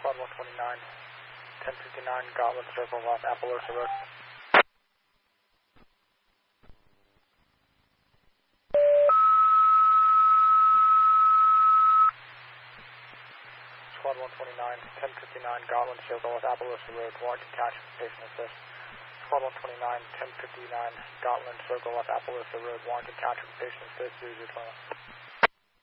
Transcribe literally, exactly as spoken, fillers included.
Squad one twenty-nine, ten fifty-nine, Gotland Circle off Appaloosa Road. Squad one twenty-nine, ten fifty-nine, Gotland Circle off Appaloosa Road, warranty catch patient assist. Squad one twenty-nine, ten fifty-nine, Gotland Circle off Appaloosa Road, warranty catch patient assist, zero zero twenty.